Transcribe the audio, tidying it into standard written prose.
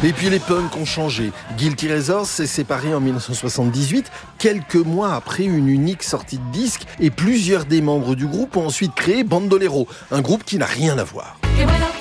Et puis les punks ont changé. Guilty Razors s'est séparé en 1978, quelques mois après une unique sortie de disque, et plusieurs des membres du groupe ont ensuite créé Bandolero, un groupe qui n'a rien à voir. Qué bueno